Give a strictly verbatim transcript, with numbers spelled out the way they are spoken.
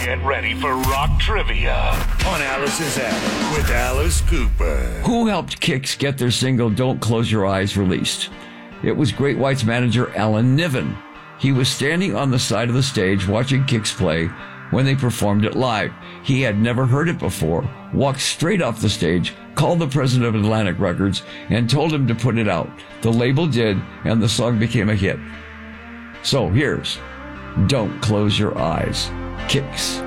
Get ready for rock trivia on Alice's Attic with Alice Cooper. Who helped Kix get their single Don't Close Your Eyes released? It was Great White's manager Alan Niven. He was standing on the side of the stage watching Kix play when they performed it live. He had never heard it before, walked straight off the stage, called the president of Atlantic Records, and told him to put it out. The label did, and the song became a hit. So here's Don't Close Your Eyes, Kix.